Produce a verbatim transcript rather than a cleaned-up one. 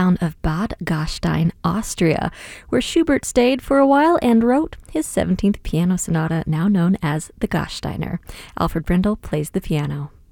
town of Bad Gastein, Austria, where Schubert stayed for a while and wrote his seventeenth piano sonata, now known as the Gasteiner. Alfred Brendel plays the piano.